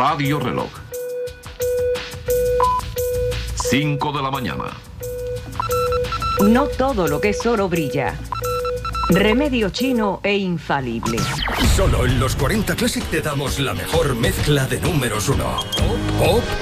Radio Reloj. 5 de la mañana. No todo lo que es oro brilla. Remedio chino e infalible. Solo en los 40 Classic te damos la mejor mezcla de números 1. Pop,